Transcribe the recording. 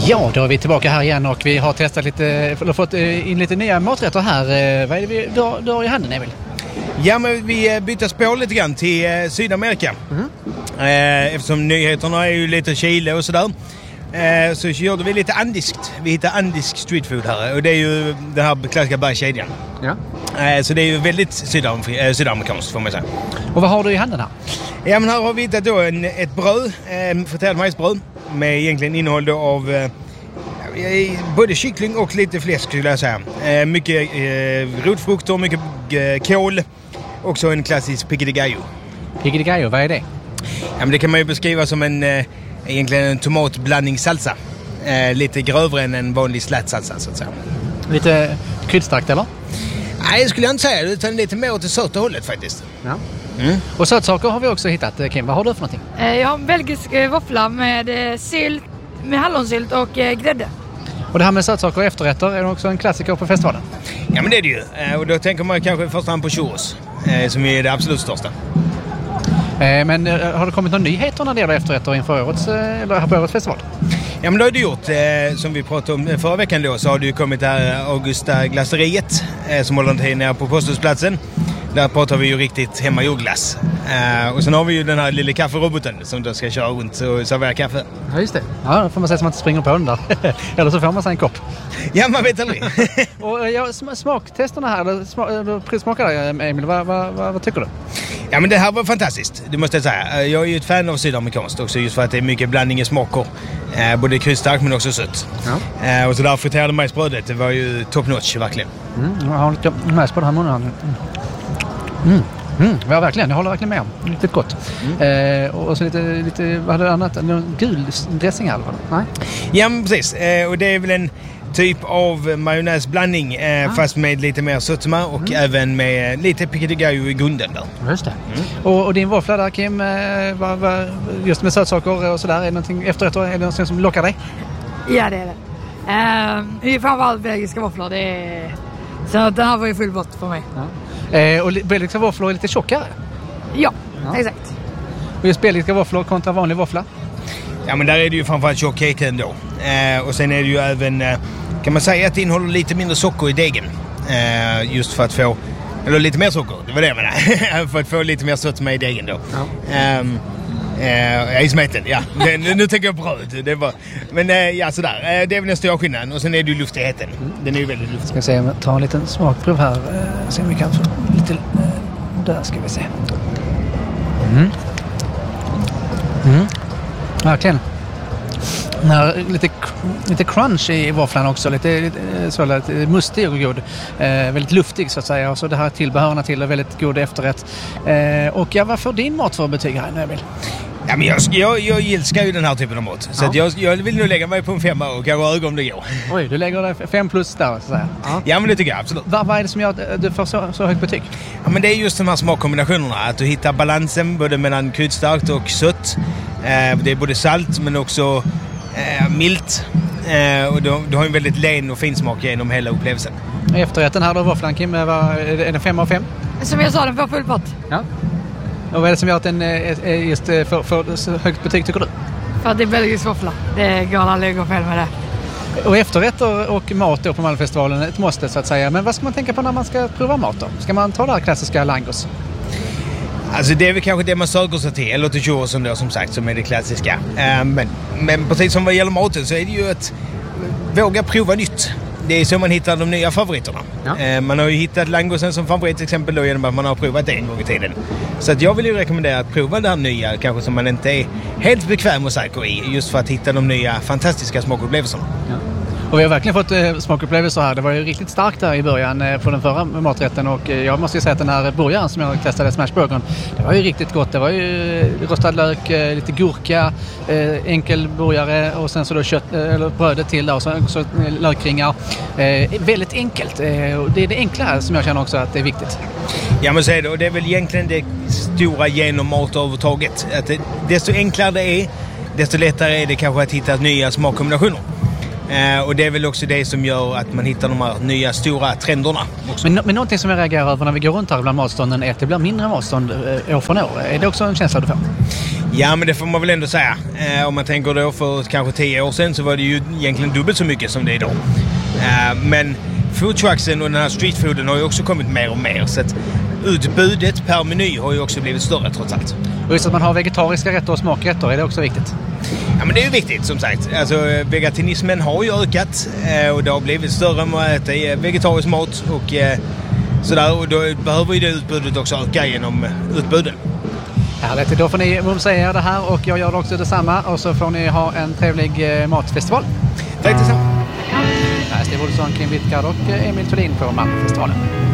Ja, då är vi tillbaka här igen och vi har testat fått in lite nya maträtter här. Vad är det du har i handen, Emil? Ja, men vi byter spår lite grann till Sydamerika. Eftersom nyheterna är ju lite Chile och sådär. Så gjorde vi lite andiskt. Vi hittar andisk streetfood här. Och det är ju den här klassiska bergskedjan. Ja. Så det är ju väldigt sydamerikanskt, får man säga. Och vad har du i handen här? Ja, men här har vi hittat då ett bröd. Friterad majsbröd. Med egentligen innehåll då av både kyckling och lite fläsk, skulle jag säga. Mycket rotfrukter, mycket kål. Också en klassisk pico de gallo. Pico de gallo, vad är det? Ja, men det kan man ju beskriva som egentligen en tomatblandningssalsa. Lite grövre än en vanlig slätsalsa, så att säga. Lite kryddstarkt, eller? Nej, det skulle jag inte säga. Utan lite mer åt det söta hållet faktiskt. Ja. Och sötsaker har vi också hittat. Kim, vad har du för någonting? Jag har en belgisk våffla med sylt, med hallonsylt och grädde. Och det här med sötsaker och efterrätter är det också en klassiker på festivalen? Ja, men det är det ju. Och då tänker man kanske i första hand på churros, som är det absolut största. Men har det kommit några nyheter när det gäller efterrätter inför årets festival? Ja, men det har du gjort. Som vi pratade om förra veckan då, så har det ju kommit här Augusta glasseriet som håller till nere på Posthusplatsen. Där pratar vi ju riktigt hemmagjord glass. Och sen har vi ju den här lilla kafferoboten som då ska köra runt och servera kaffe. Ja, just det. Ja, då får man säga att man inte springer på den där. Eller så får man sig en kopp. Ja, man vet aldrig. Och smaktesterna här, eller smakar Emil, vad tycker du? Ja, men det här var fantastiskt, det måste jag säga. Jag är ju ett fan av sydamerikanskt också, just för att det är mycket blandning i smaker. Både kryddstarkt men också sött. Ja. Och så där friterade majsbrödet, det var ju top notch, verkligen. Jag har lite majsbröd här i munnen. Ja, verkligen. Jag håller verkligen med om. Riktigt gott. Och så lite vad hade du annat? Någon gul dressing här, nej? Ja, men precis. Och det är väl en typ av majonnäsblandning fast med lite mer sötma och även med lite pico de gallo i grunden där. Just det. Och din våffla där, Kim, just med sötsaker och sådär, är det någonting efterrätter, är det någonting som lockar dig? Ja, det är det. Det är framförallt belgiska våfflor. Så den här var ju full bort för mig. Ja. Och belgiska våfflor är lite tjockare? Ja, exakt. Och just belgiska våfflor kontra vanlig våffla? Ja, men där är det ju framförallt tjockheten då. Och sen är det ju även, kan man säga att det innehåller lite mindre socker i degen. Just för att få, eller lite mer socker, det var det jag menade. För att få lite mer sött med i degen då. Ja. I smeten, ja. Nu tänker jag bröd. Det är bara, men ja, sådär. Det är väl den stora skillnaden. Och sen är det ju luftigheten. Den är ju väldigt luftig. Ska vi se, ta en liten smakprov här. Se om vi kan få lite, där ska vi se. Verkligen. Lite crunch i våfflan också, lite mustig och god, väldigt luftig så att säga, och så det här tillbehörarna till är väldigt god efterrätt. Och vad får din mat för betyg här nu, Emil? Ja, men jag älskar ju den här typen av mat. Så att jag vill nog lägga mig på en 5 och kanske öga om det går. Oj, du lägger dig 5 plus där, så att säga. Ja, men det tycker jag absolut. Vad är det som gör att du får så högt betyg? Ja, men det är just de här smakkombinationerna. Att du hittar balansen både mellan kryddstarkt och sött. Det är både salt men också milt. Och du har en väldigt len och fin smak genom hela upplevelsen. Efterrätten här då, våfflan, Kim, är det 5 av 5? Som jag sa, den får full pott. Ja. Och vad är det som gör att den just får så högt betyg, tycker du? För att det är belgisk våffla. Det går aldrig att gå fel med det. Och efterrätter och mat då på Malmöfestivalen, ett måste så att säga. Men vad ska man tänka på när man ska prova mat då? Ska man ta det här klassiska langos? Alltså det är väl kanske det man söker sig till, eller till churrosen då, som sagt, som är det klassiska. Men precis som vad gäller maten så är det ju att våga prova nytt. Det är så man hittar de nya favoriterna. Ja. Man har ju hittat langosen som favorit till exempel då, genom att man har provat det en gång i tiden. Så att jag vill ju rekommendera att prova det här nya, kanske som man inte är helt bekväm och säker i, just för att hitta de nya fantastiska smakupplevelserna. Ja. Och vi har verkligen fått smakupplevelser här. Det var ju riktigt starkt där i början på den förra maträtten, och jag måste ju säga att den här burgaren som jag testade, smashburgern, det var ju riktigt gott. Det var ju rostad lök, lite gurka, enkel burgare och sen så då kött, eller brödet till där, och så lökringar. Väldigt enkelt. Det är det enkla här som jag känner också att det är viktigt. Ja, men så är det. Och det är väl egentligen det stora genom mat överhuvudtaget. Att desto enklare det är, desto lättare är det kanske att hitta nya smakkombinationer. Och det är väl också det som gör att man hittar de här nya stora trenderna också. Men någonting som jag reagerar över när vi går runt här bland matstånden är att det blir mindre matstånd år från år. Är det också en känsla du får? Ja, men det får man väl ändå säga. Om man tänker då för kanske 10 år sedan så var det ju egentligen dubbelt så mycket som det är idag. Men foodtrucksen och den här streetfooden har ju också kommit mer och mer. Så att utbudet per meny har ju också blivit större trots allt. Och just att man har vegetariska rätter och smakrätter, är det också viktigt? Ja, men det är ju viktigt som sagt. Alltså, veganismen har ju ökat och det har blivit större med att äta vegetarisk mat och sådär. Och då behöver ju det utbudet också öka genom utbuden. Härligt, då får ni mumsa er det här och jag gör också detsamma. Och så får ni ha en trevlig matfestival. Tack detsamma. Här är Steve Olsson, Kim Wittgard och Emil Thulin på Malmöfestivalen.